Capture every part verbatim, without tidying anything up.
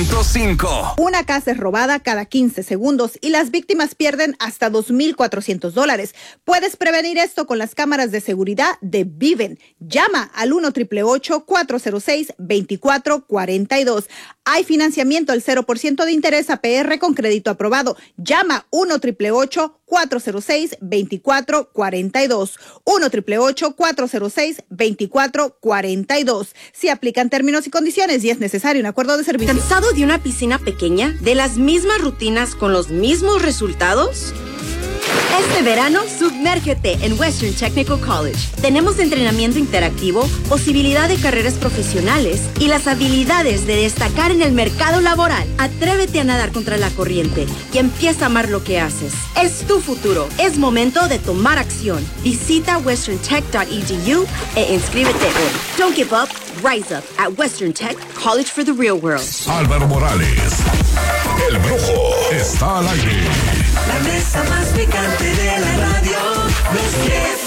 punto cinco. Una casa es robada cada quince segundos y las víctimas pierden hasta dos mil cuatrocientos dólares. Puedes prevenir esto con las cámaras de seguridad de Viven. Llama al uno, ocho ocho ocho, cuatro cero seis, dos cuatro cuatro dos. Hay financiamiento al cero por ciento de interés A P R con crédito aprobado. Llama uno, ocho ocho ocho, cuatro cero seis, dos cuatro cuatro dos. uno, ocho ocho ocho, cuatro cero seis, dos cuatro cuatro dos. Si aplican términos y condiciones y es necesario un acuerdo de servicio. ¿Cansado de una piscina pequeña? ¿De las mismas rutinas con los mismos resultados? Este verano, sumérgete en Western Technical College. Tenemos entrenamiento interactivo, posibilidad de carreras profesionales y las habilidades de destacar en el mercado laboral. Atrévete a nadar contra la corriente y empieza a amar lo que haces. Es tu futuro. Es momento de tomar acción. Visita western tech punto e d u e inscríbete hoy. Don't give up. Rise up at Western Tech College for the Real World. Álvaro Morales, el Brujo, está al aire. La mesa más picante de la radio, Los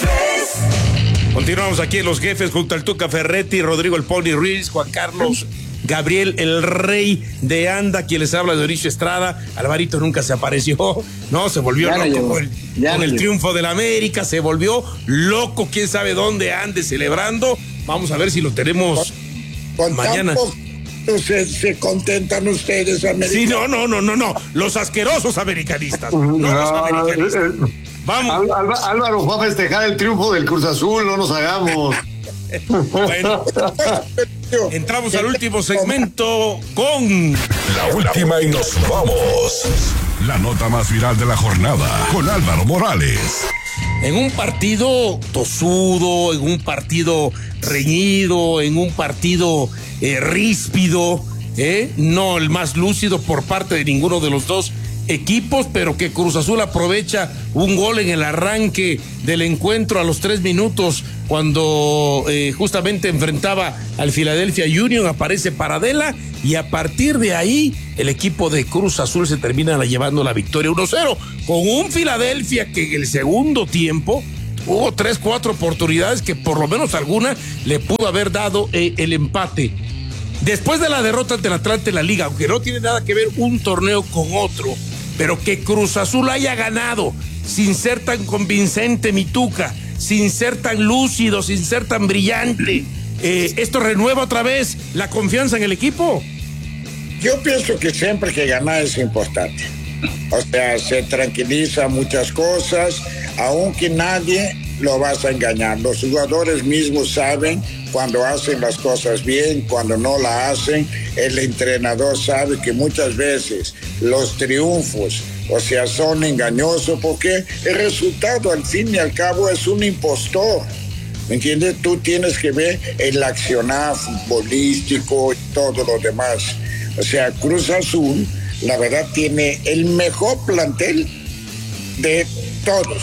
Jefes. Continuamos aquí en Los Jefes junto al Tuca Ferretti, Rodrigo el Pony Ruiz, Juan Carlos, Gabriel el Rey de Anda, quien les habla de Oricio Estrada. Alvarito nunca se apareció, no, se volvió ya loco no con, el, con el triunfo del América, se volvió loco, quién sabe dónde ande celebrando. Vamos a ver si lo tenemos con mañana. Se, se contentan ustedes, americanos. Sí, no, no, no, no, no. Los asquerosos americanistas. No, no los americanistas. Vamos. Álvaro fue a festejar el triunfo del Cruz Azul, no nos hagamos. Bueno, entramos al último segmento con la última y nos vamos. La nota más viral de la jornada con Álvaro Morales. En un partido tosudo, en un partido reñido, en un partido eh, ríspido, eh, no el más lúcido por parte de ninguno de los dos equipos, pero que Cruz Azul aprovecha un gol en el arranque del encuentro a los tres minutos cuando eh, justamente enfrentaba al Philadelphia Union, aparece Paradela y a partir de ahí el equipo de Cruz Azul se termina llevando la victoria uno cero con un Philadelphia que en el segundo tiempo hubo tres, cuatro oportunidades que por lo menos alguna le pudo haber dado eh, el empate. Después de la derrota ante el Atlante en la Liga, aunque no tiene nada que ver un torneo con otro, pero que Cruz Azul haya ganado sin ser tan convincente, mi Tuca, sin ser tan lúcido, sin ser tan brillante, eh, ¿esto renueva otra vez la confianza en el equipo? Yo pienso que siempre que ganar es importante. O sea, se tranquiliza muchas cosas, aunque nadie lo vas a engañar. Los jugadores mismos saben cuando hacen las cosas bien, cuando no la hacen. El entrenador sabe que muchas veces los triunfos, o sea, son engañosos porque el resultado al fin y al cabo es un impostor. ¿Me entiendes? Tú tienes que ver el accionar futbolístico y todo lo demás. O sea, Cruz Azul, la verdad, tiene el mejor plantel de todos.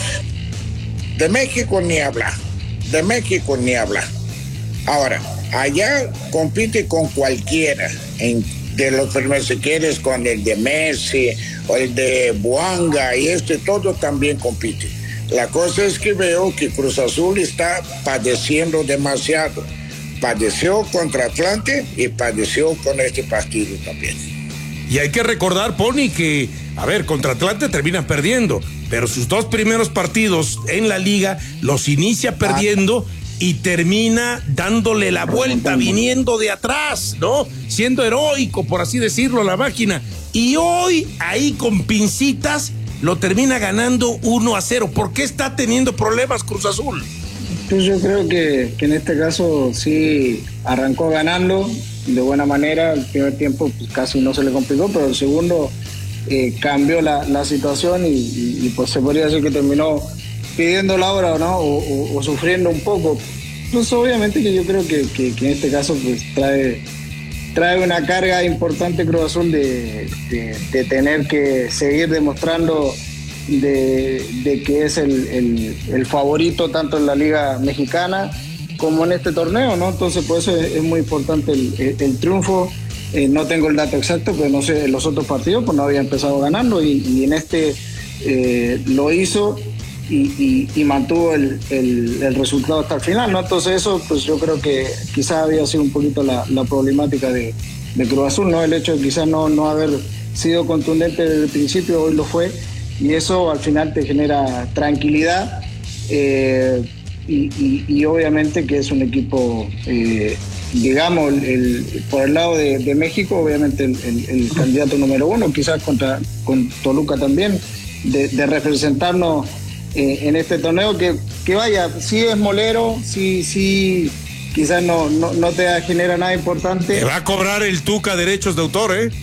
De México ni hablar. De México ni hablar. Ahora, allá compite con cualquiera. En, de los primeros, si quieres, con el de Messi o el de Buanga y este, todo también compite. La cosa es que veo que Cruz Azul está padeciendo demasiado. Padeció contra Atlante y padeció con este partido también. Y hay que recordar, Pony, que, a ver, contra Atlante termina perdiendo, pero sus dos primeros partidos en la liga los inicia perdiendo y termina dándole la vuelta viniendo de atrás, ¿no? Siendo heroico, por así decirlo, la máquina. Y hoy, ahí con pincitas, lo termina ganando uno a cero. ¿Por qué está teniendo problemas Cruz Azul? Pues yo creo que, que en este caso sí arrancó ganando de buena manera. El primer tiempo pues casi no se le complicó, pero el segundo eh, cambió la, la situación y, y, y pues se podría decir que terminó pidiendo la hora, ¿no? O, o, o sufriendo un poco. Pues obviamente que yo creo que, que, que en este caso pues trae, trae una carga importante Cruz Azul de, de, de tener que seguir demostrando de, de que es el, el, el favorito tanto en la Liga Mexicana como en este torneo, ¿no? Entonces por eso es, es muy importante el, el, el triunfo. Eh, no tengo el dato exacto, pero no sé, en los otros partidos pues no había empezado ganando y, y en este eh, lo hizo y, y, y mantuvo el, el, el resultado hasta el final, ¿no? Entonces eso pues yo creo que quizás había sido un poquito la, la problemática de, de Cruz Azul, ¿no? El hecho de quizás no, no haber sido contundente desde el principio, hoy lo fue, y eso al final te genera tranquilidad, eh, y, y, y obviamente que es un equipo, eh, digamos, el, el, por el lado de, de México, obviamente el, el, el candidato número uno, quizás contra con Toluca también, de, de representarnos eh, en este torneo, que, que vaya, sí es molero, sí, sí, quizás no, no, no te genera nada importante. Te va a cobrar el Tuca derechos de autor, ¿eh?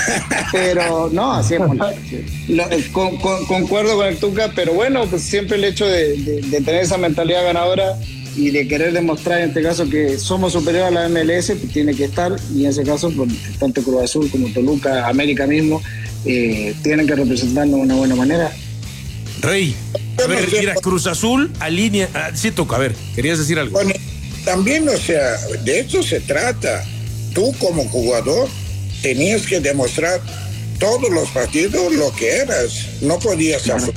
Pero no, así es molero. Lo, con, con, concuerdo con el Tuca, pero bueno, pues siempre el hecho de, de, de tener esa mentalidad ganadora y de querer demostrar en este caso que somos superiores a la M L S, pues tiene que estar, y en ese caso, pues, tanto Cruz Azul como Toluca, América mismo, eh, tienen que representarnos de una buena manera. Rey, a ver, mira, Cruz Azul alinea, ah, sí, Tuca, a ver, querías decir algo. Bueno, también, o sea, de eso se trata. Tú como jugador tenías que demostrar todos los partidos lo que eras. No podías aflojar,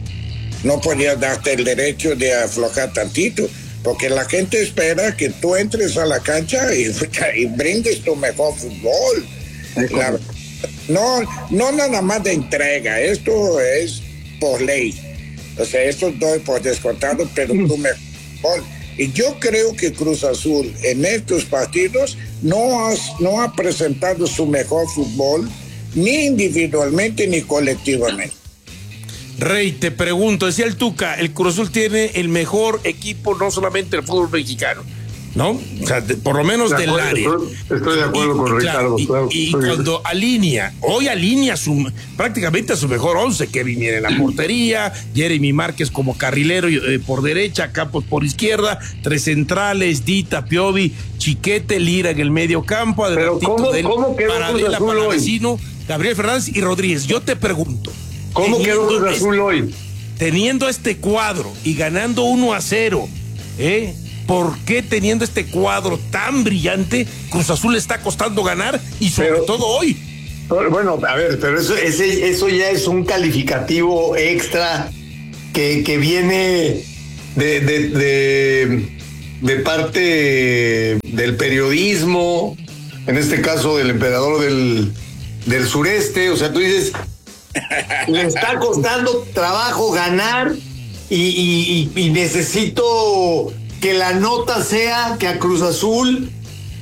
no podías darte el derecho de aflojar tantito, porque la gente espera que tú entres a la cancha y, y brindes tu mejor fútbol. La, no, no nada más de entrega, esto es por ley. O sea, esto doy por descontado, pero tu mejor fútbol. Y yo creo que Cruz Azul en estos partidos no, has, no ha presentado su mejor fútbol, ni individualmente ni colectivamente. Rey, te pregunto, decía el Tuca, el Cruz Azul tiene el mejor equipo no solamente del fútbol mexicano, ¿no? O sea, de, por lo menos de del acuerdo, área. Estoy, estoy de acuerdo y, con y, Ricardo. Y, claro, y cuando alinea, hoy alinea su, prácticamente a su mejor once, Kevin viene en la portería, Jeremy Márquez como carrilero eh, por derecha, Campos por izquierda, tres centrales, Dita, Piovi, Chiquete, Lira en el medio campo, Pero ¿cómo, del ¿cómo quedó Paradela, Cruz Azul Palavecino, Gabriel Fernández y Rodríguez. Yo te pregunto, ¿cómo quedó Cruz Azul hoy? Teniendo este cuadro y ganando uno a cero, ¿eh? ¿Por qué teniendo este cuadro tan brillante, Cruz Azul le está costando ganar y sobre pero, todo hoy? Bueno, a ver, pero eso, ese, eso ya es un calificativo extra que, que viene de, de, de, de parte del periodismo, en este caso del emperador del, del sureste. O sea, tú dices, le está costando trabajo ganar y, y, y, y necesito que la nota sea que a Cruz Azul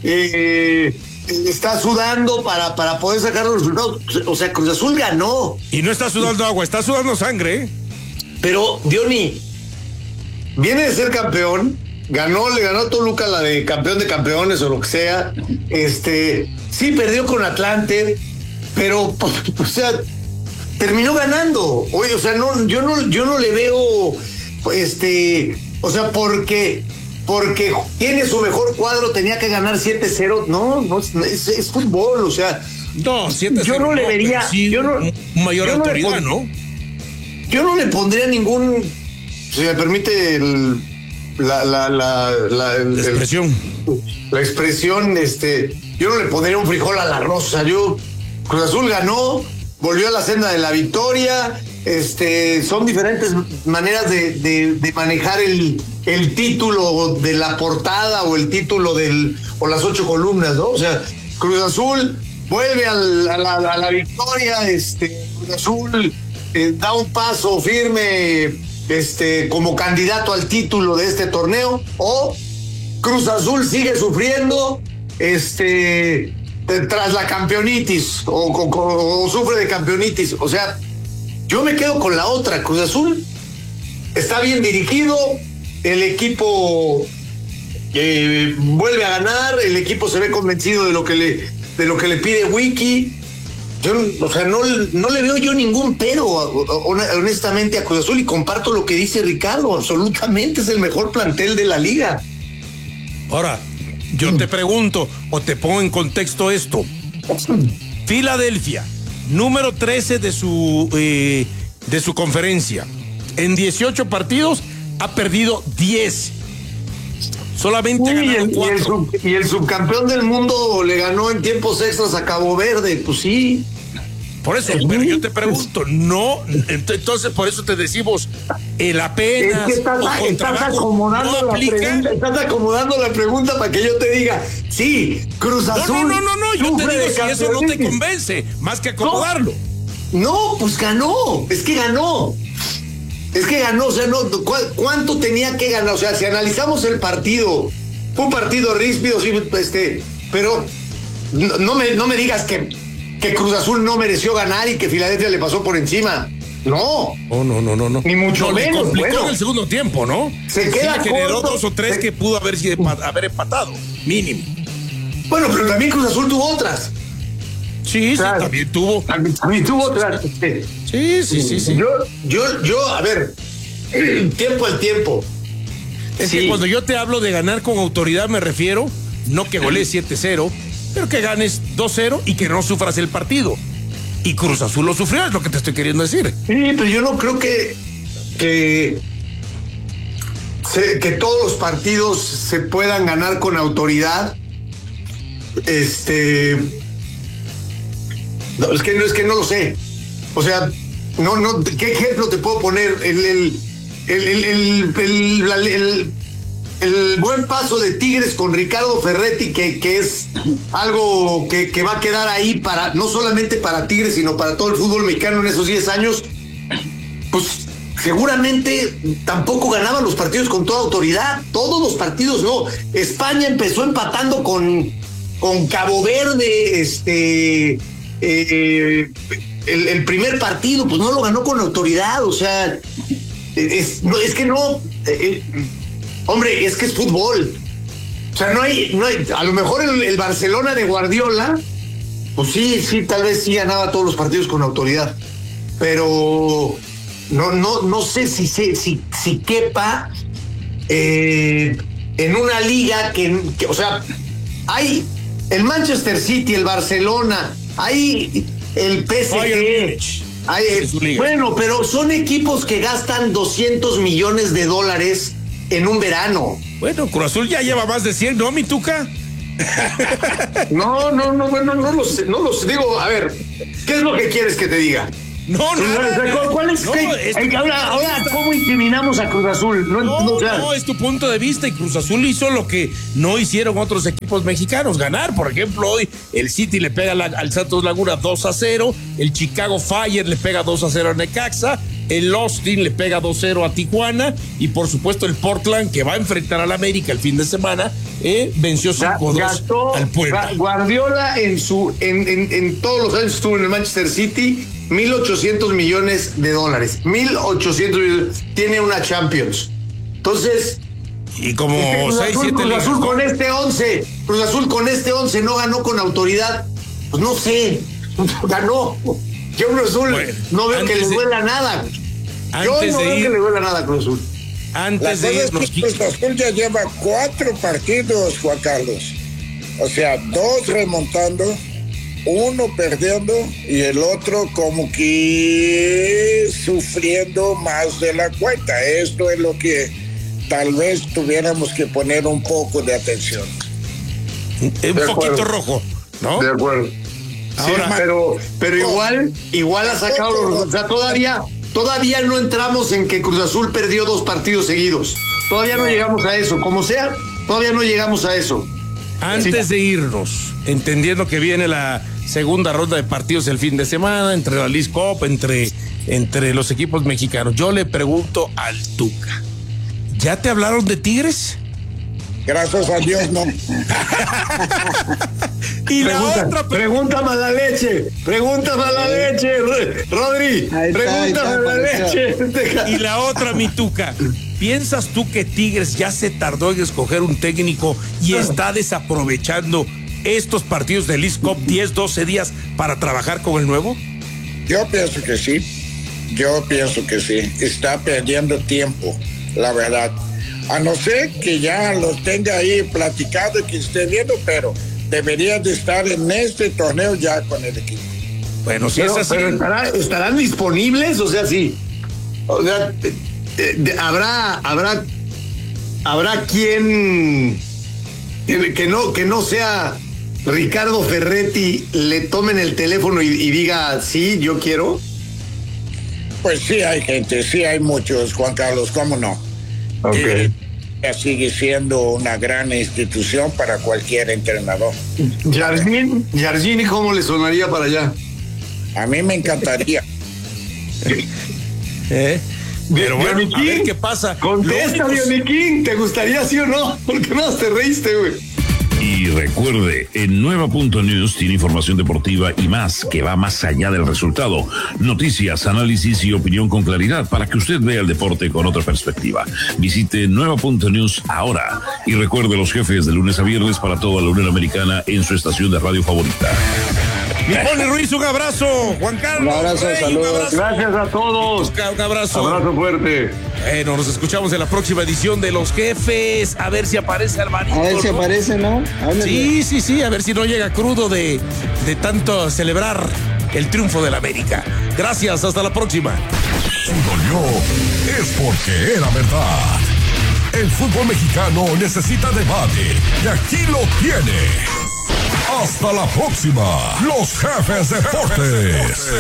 eh, está sudando para, para poder sacar los resultados. O sea, Cruz Azul ganó. Y no está sudando agua, está sudando sangre, ¿eh? Pero, Diony, viene de ser campeón, ganó, le ganó a Toluca la de campeón de campeones o lo que sea. Este, sí perdió con Atlante, pero, o sea, terminó ganando. Oye, o sea, no, yo no, yo no le veo, este, o sea, porque, porque tiene su mejor cuadro, tenía que ganar siete cero. No, no es, es fútbol, o sea. No, siete cero. Yo no le vería, sí, yo no, mayor yo autoridad, no, ¿no? Yo no le pondría ningún, si me permite el, la, la, la, la, el, la expresión. El, la expresión, este, yo no le pondría un frijol a la rosa. Yo, Cruz Azul ganó, volvió a la senda de la victoria. Este, son diferentes maneras de, de, de manejar el, el título de la portada o el título del, o las ocho columnas, ¿no? O sea, Cruz Azul vuelve al, a, la, a la victoria, este, Cruz Azul eh, da un paso firme, este, como candidato al título de este torneo, o Cruz Azul sigue sufriendo, este, tras la campeonitis, o, o, o sufre de campeonitis. O sea, yo me quedo con la otra. Cruz Azul está bien dirigido, el equipo eh, vuelve a ganar, el equipo se ve convencido de lo que le, de lo que le pide Wiki. Yo, o sea, no, no le veo yo ningún pero, honestamente, a Cruz Azul, y comparto lo que dice Ricardo, absolutamente es el mejor plantel de la liga. Ahora, yo te pregunto, o te pongo en contexto esto. Filadelfia, número trece de su, eh, de su conferencia. En dieciocho partidos ha perdido diez. Solamente Uy, ha ganado el, cuatro. y, el sub, y el subcampeón del mundo le ganó en tiempos extras a Cabo Verde, pues sí. Por eso, pero yo te pregunto, no, entonces por eso te decimos, el apenas es que estás, o con estás trabajo acomodando no la aplica. pregunta, estás acomodando la pregunta para que yo te diga, sí, Cruz No, Azul. no, no, no, no, yo te sufre digo de si eso no te campeonitis. convence, más que acomodarlo. No, pues ganó, es que ganó. Es que ganó, o sea, no, ¿cu- ¿cuánto tenía que ganar? O sea, si analizamos el partido, fue un partido ríspido, sí, este, pero no, no me, no me digas que, que Cruz Azul no mereció ganar y que Filadelfia le pasó por encima. No. Oh, no, no, no, no. Ni mucho no, menos, le complicó bueno. en el segundo tiempo, ¿no? Se queda sí, le generó corto. dos o tres Se- que pudo haber, sido empa- haber empatado, mínimo. Bueno, pero también Cruz Azul tuvo otras. Sí, Claro. sí, también tuvo. También, también tuvo otras. Este, Sí, sí, sí, sí. Yo, yo, yo, a ver, tiempo al tiempo. Es Sí. que cuando yo te hablo de ganar con autoridad me refiero, no que golees siete cero, pero que ganes dos cero y que no sufras el partido. Y Cruz Azul lo sufrió, es lo que te estoy queriendo decir. Sí, pero yo no creo que, que, se- que todos los partidos se puedan ganar con autoridad. Este, no, es que no, es que no lo sé. O sea, no, no, ¿qué ejemplo te puedo poner? El, el, el, el, el, el- la- el- el buen paso de Tigres con Ricardo Ferretti, que, que es algo que, que va a quedar ahí para, no solamente para Tigres, sino para todo el fútbol mexicano en esos diez años, pues seguramente tampoco ganaban los partidos con toda autoridad. Todos los partidos no. España empezó empatando con, con Cabo Verde, este eh, el, el primer partido, pues no lo ganó con autoridad. O sea, es, no, es que no. Eh, hombre, es que es fútbol. O sea, no hay, no hay, a lo mejor el, el Barcelona de Guardiola, pues sí, sí, tal vez sí ganaba todos los partidos con autoridad, pero no, no, no sé si si, si, si quepa eh, en una liga que, que, o sea, hay el Manchester City, el Barcelona, hay el P S Bayern G. Múnich. hay, Es su liga. bueno, pero son equipos que gastan doscientos millones de dólares en un verano. Bueno, Cruz Azul ya lleva más de cien, ¿no, mi Tuca? No, no, no, bueno, no lo sé, no lo sé. Digo, a ver, ¿qué es lo que quieres que te diga? No, no, ¿Cuál, cuál es? no, qué- es- eh, ahora, ahora, ¿cómo incriminamos a Cruz Azul? No, No, no, o sea, no, es tu punto de vista y Cruz Azul hizo lo que no hicieron otros equipos mexicanos, ganar. Por ejemplo, hoy el City le pega la- al Santos Laguna dos a cero, el Chicago Fire le pega dos a cero a Necaxa, el Austin le pega dos cero a Tijuana y por supuesto el Portland, que va a enfrentar al América el fin de semana, eh, venció cinco dos gastó al Puebla. Ga- Guardiola en su en, en, en todos los años estuvo en el Manchester City, mil ochocientos millones de dólares. mil ochocientos millones. Tiene una Champions. Entonces, Y como Cruz seis, Azul, siete Cruz ligas, Azul ¿no? con este once, Cruz Azul con este once no ganó con autoridad. Pues no sé, ganó. Yo Cruz Azul Bueno, no veo que antes le de- duela nada. Yo antes no de veo ir- que le duela nada a Cruz Azul. La Antes cosa de es irnos, que Cruz Azul ya lleva cuatro partidos, Juan Carlos. O sea, dos remontando, uno perdiendo y el otro como que sufriendo más de la cuenta. Esto es lo que tal vez tuviéramos que poner un poco de atención. un de poquito acuerdo. rojo, ¿no? De acuerdo. Ahora- Sí, pero, pero igual, igual ha sacado los, o sea, todavía, todavía no entramos en que Cruz Azul perdió dos partidos seguidos. Todavía no llegamos a eso. Como sea, todavía no llegamos a eso. Antes Sí. de irnos, entendiendo que viene la segunda ronda de partidos el fin de semana, entre la Leagues Cup, entre, entre los equipos mexicanos, yo le pregunto al Tuca, ¿ya te hablaron de Tigres? Gracias a Dios, no. Y la Pregunta, otra pre- pregunta mala leche, pregunta mala leche, Ro- Rodri, Ahí está, pregunta ahí está, mala apareció. leche. y la otra, mi Tuca, ¿piensas tú que Tigres ya se tardó en escoger un técnico y está desaprovechando estos partidos de Leagues Cup diez, doce días para trabajar con el nuevo? Yo pienso que sí. Yo pienso que sí. Está perdiendo tiempo, la verdad. A no ser que ya los tenga ahí platicado y que esté viendo, pero debería de estar en este torneo ya con el equipo. Bueno, si Pero, es así, pero estará- estarán disponibles, o sea, sí. O sea, eh, eh, de- habrá, habrá, habrá quien que, que no, que no sea Ricardo Ferretti le tomen el teléfono y, y diga, sí, yo quiero? Pues sí hay gente, sí hay muchos, Juan Carlos, ¿cómo no? Ok. Eh, sigue siendo una gran institución para cualquier entrenador. Jardín, Jardín, ¿cómo le sonaría para allá? A mí me encantaría. ¿Eh? Pero bueno, a Dioniquín, ver qué pasa. Contesta, Lo único- Dioniquín, ¿te gustaría sí o no? Porque no te reíste, güey. Y recuerde, en Nueva punto News tiene información deportiva y más que va más allá del resultado. Noticias, análisis y opinión con claridad para que usted vea el deporte con otra perspectiva. Visite Nueva punto News ahora y recuerde los jefes de lunes a viernes para toda la Unión Americana en su estación de radio favorita. Mi Poli Ruiz, un abrazo. Juan Carlos. Un abrazo, Rey, saludos. Un abrazo. Gracias a todos. Un abrazo. Abrazo fuerte. Bueno, nos escuchamos en la próxima edición de Los Jefes. A ver si aparece Alvarito. A ver si ¿no? aparece, ¿no? Háblenle. Sí, sí, sí. A ver si no llega crudo de, de tanto celebrar el triunfo del América. Gracias. Hasta la próxima. Si dolió, es porque era verdad. El fútbol mexicano necesita debate y aquí lo tiene. Hasta la próxima. Los Jefes Deportes.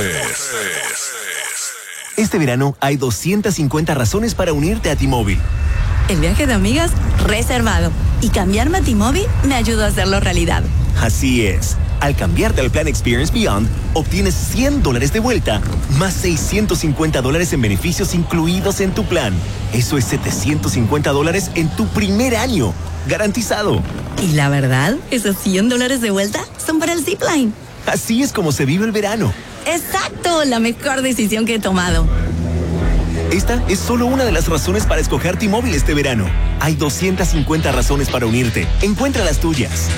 Este verano hay doscientas cincuenta razones para unirte a T-Mobile. El viaje de amigas reservado. Y cambiarme a T-Mobile me ayudó a hacerlo realidad. Así es. Al cambiarte al plan Experience Beyond, obtienes cien dólares de vuelta, más seiscientos cincuenta dólares en beneficios incluidos en tu plan. Eso es setecientos cincuenta dólares en tu primer año. Garantizado. Y la verdad, esos cien dólares de vuelta son para el Zipline. Así es como se vive el verano. Exacto, la mejor decisión que he tomado. Esta es solo una de las razones para escoger T-Mobile este verano. Hay doscientas cincuenta razones para unirte. Encuentra las tuyas.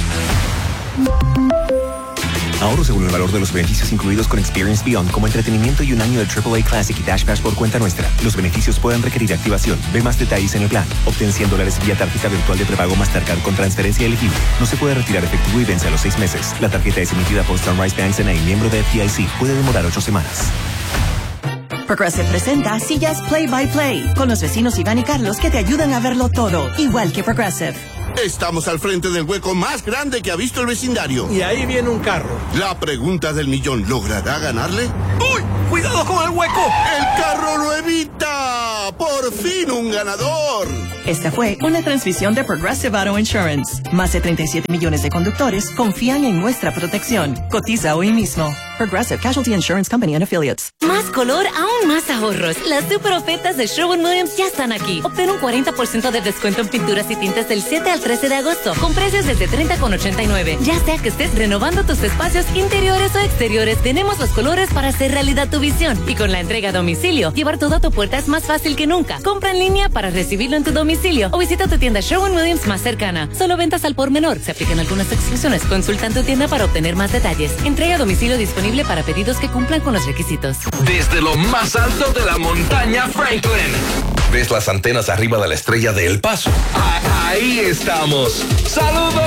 Ahorro según el valor de los beneficios incluidos con Experience Beyond, como entretenimiento y un año de triple A Classic y Dash Pass por cuenta nuestra. Los beneficios pueden requerir activación. Ve más detalles en el plan. Obtén cien dólares vía tarjeta virtual de prepago Mastercard con transferencia elegible. No se puede retirar efectivo y vence a los seis meses. La tarjeta es emitida por Sunrise Banks N A, miembro de F D I C. Puede demorar ocho semanas. Progressive presenta Sillas Play by Play con los vecinos Iván y Carlos que te ayudan a verlo todo, igual que Progressive. Estamos al frente del hueco más grande que ha visto el vecindario. Y ahí viene un carro. La pregunta del millón, ¿logrará ganarle? ¡Uy! ¡Cuidado con el hueco! ¡El carro lo evita! ¡Por fin un ganador! Esta fue una transmisión de Progressive Auto Insurance. Más de treinta y siete millones de conductores confían en nuestra protección. Cotiza hoy mismo. Progressive Casualty Insurance Company and Affiliates. Más color, aún más ahorros. Las super ofertas de Sherwin-Williams ya están aquí. Obtén un cuarenta por ciento de descuento en pinturas y tintes del siete al trece de agosto, con precios desde treinta con ochenta y nueve. Ya sea que estés renovando tus espacios interiores o exteriores, tenemos los colores para hacer realidad tu visión. Y con la entrega a domicilio, llevar todo a tu puerta es más fácil que nunca. Compra en línea para recibirlo en tu domicilio o visita tu tienda Sherwin-Williams más cercana. Solo ventas al por menor. Se aplican algunas exclusiones. Consulta en tu tienda para obtener más detalles. Entrega a domicilio disponible para pedidos que cumplan con los requisitos. Desde lo más alto de la montaña Franklin. ¿Ves las antenas arriba de la estrella de El Paso? Ah, ahí estamos. ¡Saludos!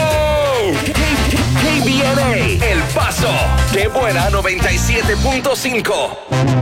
K B N A El Paso. ¡Qué buena noventa y siete punto cinco!